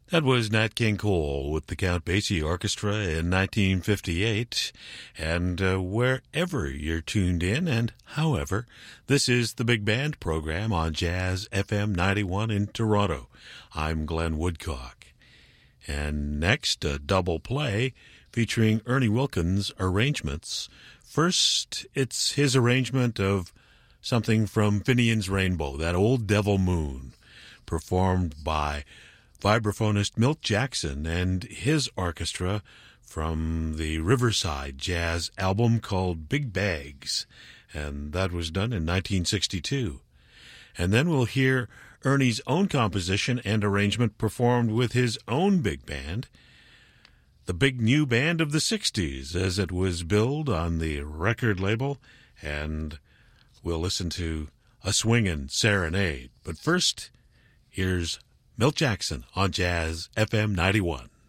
That was Nat King Cole with the Count Basie Orchestra in 1958. And wherever you're tuned in and however, this is the Big Band program on Jazz FM 91 in Toronto. I'm Glenn Woodcock. And next, a double play featuring Ernie Wilkins' arrangements. First, it's his arrangement of something from Finian's Rainbow, that old devil moon, performed by vibraphonist Milt Jackson and his orchestra from the Riverside Jazz album called Big Bags, and that was done in 1962. And then we'll hear Ernie's own composition and arrangement performed with his own big band, the big new band of the 60s, as it was billed on the record label, and we'll listen to A Swingin' Serenade. But first, here's Milt Jackson on Jazz FM 91.